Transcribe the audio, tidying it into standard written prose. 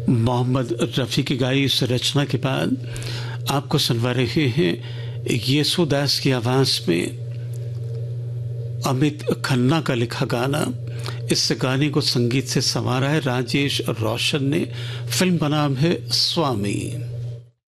मोहम्मद रफ़ी की गाई इस रचना के बाद आपको सुनवा रहे हैं येसुदास की आवाज़ में अमित खन्ना का लिखा गाना। इस गाने को संगीत से संवारा है राजेश रोशन ने। फिल्म का नाम है स्वामी।